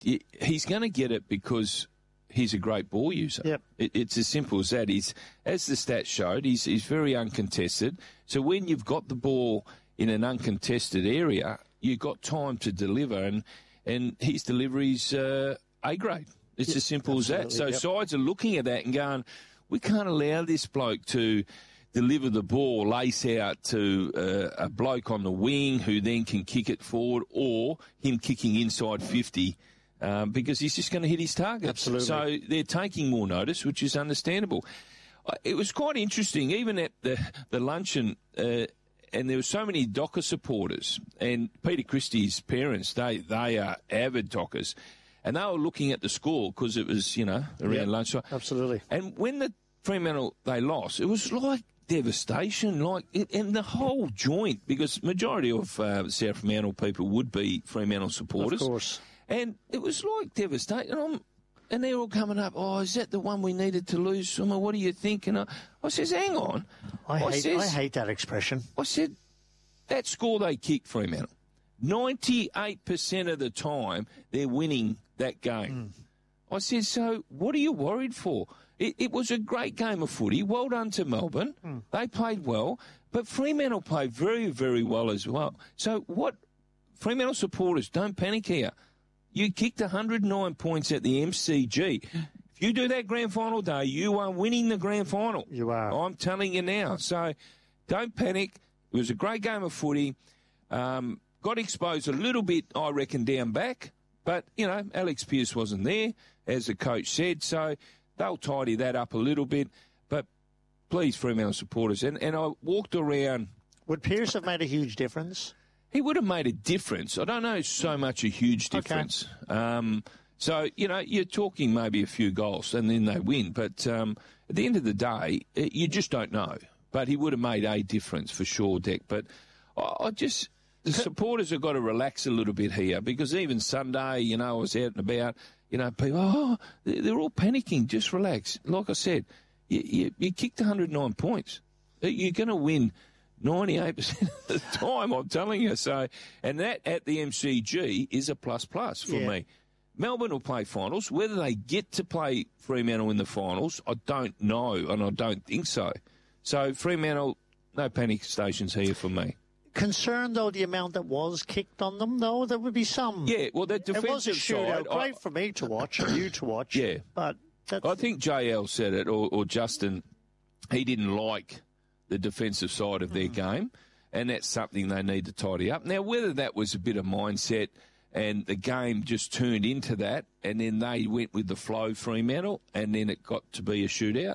he's going to get it because he's a great ball user. Yep. It's as simple as that. As the stats showed, he's very uncontested. So when you've got the ball in an uncontested area, you've got time to deliver, and his delivery's A grade. It's as simple as that. So sides are looking at that and going, we can't allow this bloke to deliver the ball, lace out to a bloke on the wing who then can kick it forward, or him kicking inside 50 because he's just going to hit his target. Absolutely. So they're taking more notice, which is understandable. It was quite interesting, even at the luncheon, and there were so many Docker supporters, and Peter Christie's parents, they are avid Dockers, and they were looking at the score because it was, around lunchtime. Absolutely. And when the Fremantle, they lost, it was like devastation, and the whole joint, because majority of South Fremantle people would be Fremantle supporters. Of course. And it was like devastation. And they're all coming up, is that the one we needed to lose? What do you think? And I says, hang on. I hate that expression. I said, that score they kicked Fremantle, 98% of the time they're winning that game. I said, so what are you worried for? It was a great game of footy. Well done to Melbourne. They played well, but Fremantle played very, very well as well. So what, Fremantle supporters, don't panic here. You kicked 109 points at the MCG. If you do that grand final day, you are winning the grand final. You are. I'm telling you now. So don't panic. It was a great game of footy. Got exposed a little bit, I reckon, down back. But, Alex Pearce wasn't there, as the coach said. So they'll tidy that up a little bit. But please, Fremantle supporters. And I walked around. Would Pearce have made a huge difference? He would have made a difference. I don't know so much a huge difference. Okay. So, you're talking maybe a few goals and then they win. But at the end of the day, you just don't know. But he would have made a difference for sure, Deck. But the supporters have got to relax a little bit here, because even Sunday, I was out and about, people, they're all panicking. Just relax. Like I said, you kicked 109 points. You're going to win 98% of the time, I'm telling you. So, and that at the MCG is a plus for me. Melbourne will play finals. Whether they get to play Fremantle in the finals, I don't know, and I don't think so. So Fremantle, no panic stations here for me. Concerned, though, the amount that was kicked on them, though? There would be some. Yeah, well, that defensive side... It was a shootout. Great for me to watch, and you to watch. Yeah. But I think JL said it, or Justin, he didn't like the defensive side of their game, and that's something they need to tidy up. Now, whether that was a bit of mindset and the game just turned into that, and then they went with the flow, Fremantle, and then it got to be a shootout.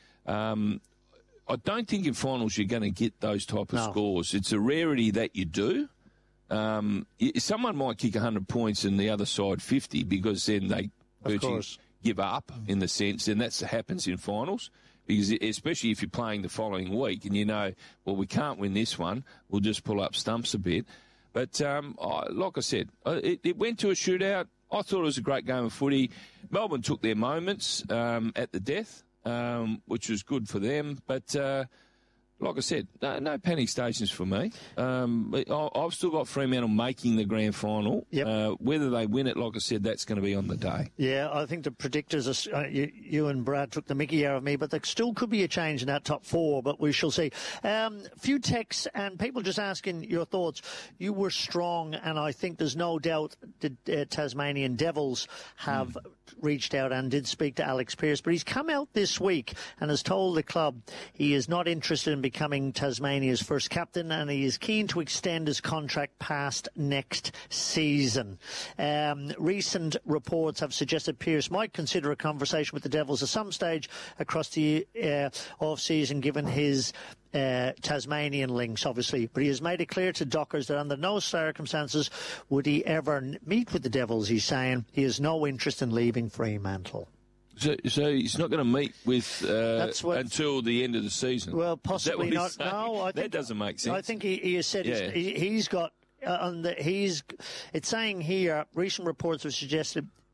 I don't think in finals you're going to get those type of scores. It's a rarity that you do. Someone might kick 100 points and the other side 50, because then they virtually give up in the sense, and that happens in finals. Because especially if you're playing the following week and we can't win this one, we'll just pull up stumps a bit. But like I said, it went to a shootout. I thought it was a great game of footy. Melbourne took their moments at the death, which was good for them. But like I said, no panic stations for me. I've still got Fremantle making the grand final. Yep. Whether they win it, like I said, that's going to be on the day. Yeah, I think the predictors, you and Brad took the mickey out of me, but there still could be a change in that top four, but we shall see. Few texts and people just asking your thoughts. You were strong, and I think there's no doubt the Tasmanian Devils have reached out and did speak to Alex Pearce, but he's come out this week and has told the club he is not interested in becoming Tasmania's first captain, and he is keen to extend his contract past next season. Recent reports have suggested Pearce might consider a conversation with the Devils at some stage across the off-season, given his Tasmanian links, obviously. But he has made it clear to Dockers that under no circumstances would he ever meet with the Devils. He's saying he has no interest in leaving Fremantle. So he's not going to meet with until the end of the season? Well, possibly not. No, I think that doesn't make sense. I think he has said he's got... it's saying here, recent reports have suggested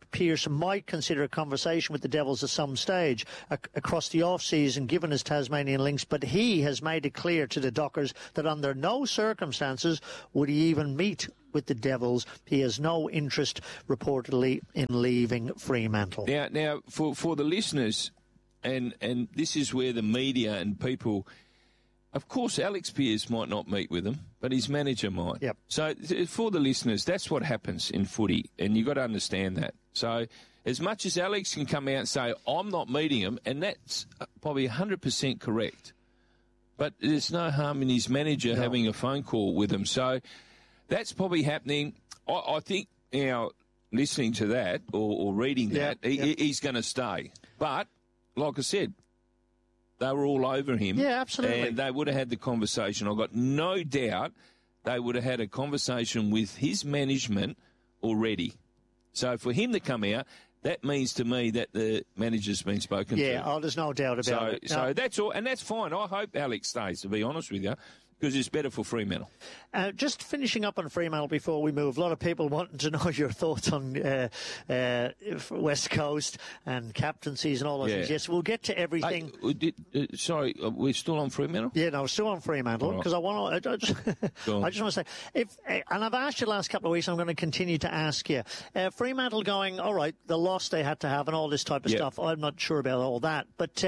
Pearce might consider a conversation with the Devils at some stage across the off-season, given his Tasmanian links, but he has made it clear to the Dockers that under no circumstances would he even meet with the Devils. He has no interest, reportedly, in leaving Fremantle. Now, for the listeners, and this is where the media and people, of course, Alex Pearce might not meet with him, but his manager might. Yep. So for the listeners, that's what happens in footy, and you've got to understand that. So as much as Alex can come out and say, I'm not meeting him, and that's probably 100% correct, but there's no harm in his manager having a phone call with him. So that's probably happening. I think now, listening to that or reading that, he's going to stay. But, like I said, they were all over him. Yeah, absolutely. And they would have had the conversation. I've got no doubt they would have had a conversation with his management already. So for him to come out, that means to me that the manager's been spoken to. Yeah, there's no doubt about it. So that's all, and that's fine. I hope Alex stays, to be honest with you, because it's better for Fremantle. Just finishing up on Fremantle before we move, a lot of people wanting to know your thoughts on West Coast and captaincies and all those things. Yes, we'll get to everything. Sorry, we're still on Fremantle? Yeah, no, still on Fremantle, because I just want to say, and I've asked you the last couple of weeks, I'm going to continue to ask you. Fremantle going, all right, the loss they had to have and all this type of stuff, I'm not sure about all that, but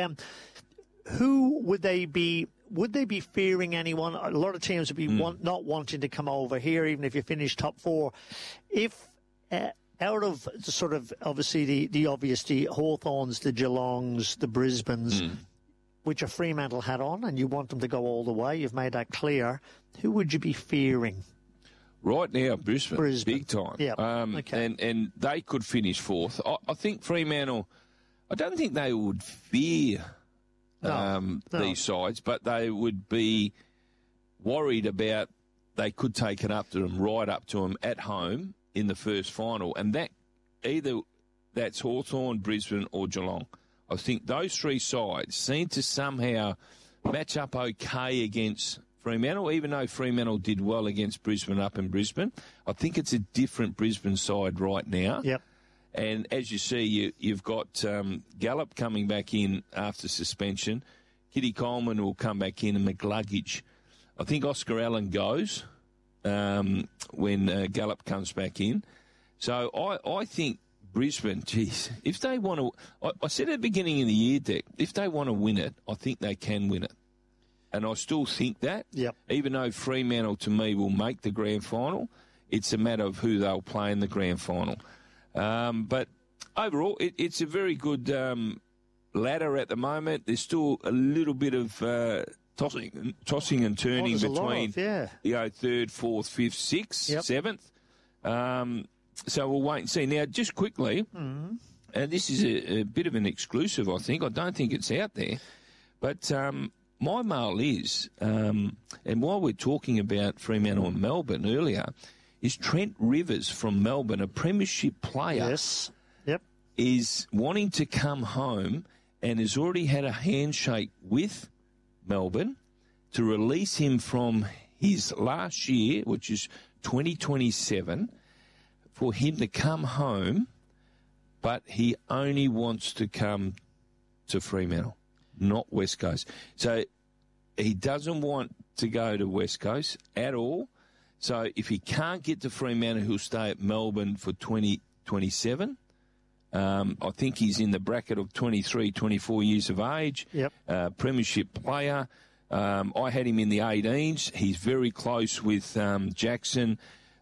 who would they be? Would they be fearing anyone? A lot of teams would be not wanting to come over here, even if you finish top four. If out of the sort of, obviously, the obvious, the Hawthorns, the Geelongs, the Brisbanes, which a Fremantle had on, and you want them to go all the way, you've made that clear, who would you be fearing? Right now, Brisbane. Big time. Yeah. Okay. And they could finish fourth. I think Fremantle, I don't think they would fear these sides, but they would be worried about they could take it up to them, right up to them at home in the first final. And that that's Hawthorn, Brisbane or Geelong. I think those three sides seem to somehow match up okay against Fremantle, even though Fremantle did well against Brisbane up in Brisbane. I think it's a different Brisbane side right now. Yep. And as you see, you've got Gallup coming back in after suspension. Kitty Coleman will come back in, and McLuggage. I think Oscar Allen goes when Gallup comes back in. So I think Brisbane, geez, if they want to... I said at the beginning of the year, Dick, if they want to win it, I think they can win it. And I still think that. Yep. Even though Fremantle, to me, will make the grand final, it's a matter of who they'll play in the grand final. But overall, it's a very good ladder at the moment. There's still a little bit of tossing and turning between third, fourth, fifth, sixth, seventh. So we'll wait and see. Now, just quickly, and this is a bit of an exclusive, I think. I don't think it's out there. But my mail is, and while we're talking about Fremantle and Melbourne earlier, is Trent Rivers from Melbourne, a premiership player, is wanting to come home and has already had a handshake with Melbourne to release him from his last year, which is 2027, for him to come home, but he only wants to come to Fremantle, not West Coast. So he doesn't want to go to West Coast at all. So if he can't get to Fremantle, he'll stay at Melbourne for 2027. I think he's in the bracket of 23, 24 years of age. Yep. Premiership player. I had him in the 18s. He's very close with Jackson,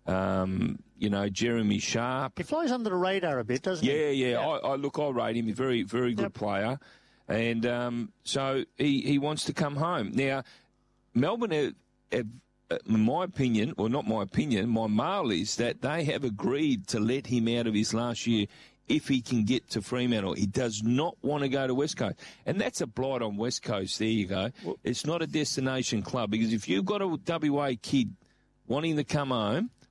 Jeremy Sharp. He flies under the radar a bit, doesn't he? Yeah. I rate him. He's a very, very good player. And so he wants to come home. Now, Melbourne have in my opinion, or not my opinion, my mail is that they have agreed to let him out of his last year if he can get to Fremantle. He does not want to go to West Coast. And that's a blight on West Coast. There you go. Well, it's not a destination club, because if you've got a WA kid wanting to come home,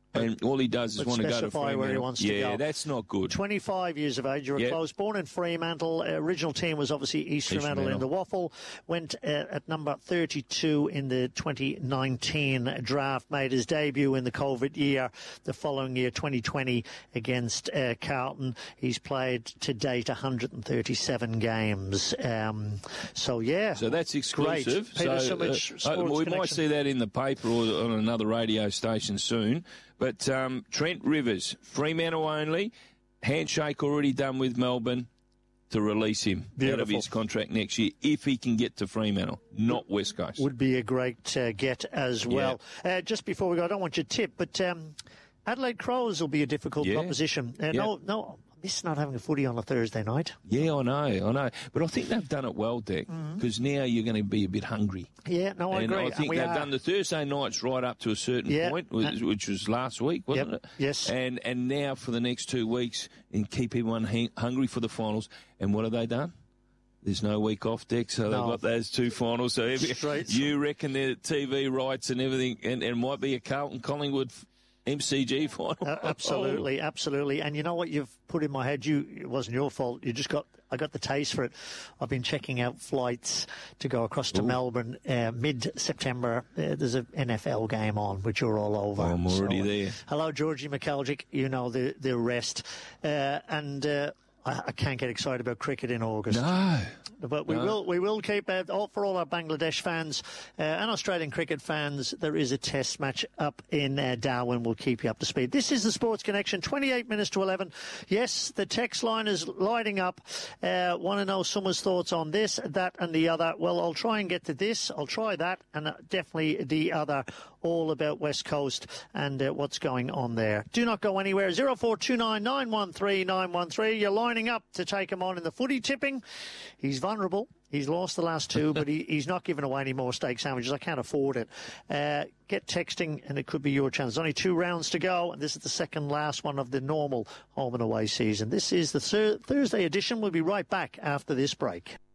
And all he does is want to go to specify Fremantle. where he wants to go. Yeah, that's not good. 25 years of age. You were close. Born in Fremantle. Original team was obviously East Fremantle in the Waffle. Went at number 32 in the 2019 draft. Made his debut in the COVID year. The following year, 2020, against Carlton. He's played to date 137 games. So that's exclusive. Great. Peter Sumich, we might see that in the paper or on another radio station soon. But Trent Rivers, Fremantle only, handshake already done with Melbourne to release him out of his contract next year if he can get to Fremantle, not West Coast. Would be a great get as well. Just before we go, I don't want your tip, but Adelaide Crows will be a difficult proposition. No. Miss not having a footy on a Thursday night. Yeah, I know. But I think they've done it well, Dick, because now you're going to be a bit hungry. Yeah, no, I agree. I think they've done the Thursday nights right up to a certain point, which was last week, wasn't it? Yes. And now for the next 2 weeks, and keep everyone hungry for the finals. And what have they done? There's no week off, Dick, so they've got those two finals. So you reckon their TV rights and everything, and it might be a Carlton-Collingwood MCG final. Absolutely. And you know what you've put in my head? It wasn't your fault. I got the taste for it. I've been checking out flights to go across to Melbourne mid-September. There's an NFL game on, which you're all over. I'm already there. Hello, Georgie McKelgic. You know the rest. I can't get excited about cricket in August. No. But we will keep for all our Bangladesh fans and Australian cricket fans. There is a test match up in Darwin. We'll keep you up to speed. This is the Sports Connection. 28 minutes to 11. Yes, the text line is lighting up. Want to know someone's thoughts on this, that, and the other? Well, I'll try and get to this. I'll try that, and definitely the other. All about West Coast and what's going on there. Do not go anywhere. 0429 913 913. You're lining up to take him on in the footy tipping. He's vulnerable. He's lost the last two, but he's not giving away any more steak sandwiches. I can't afford it. Get texting, and it could be your chance. There's only 2 rounds to go, and this is the second last one of the normal home and away season. This is the Thursday edition. We'll be right back after this break.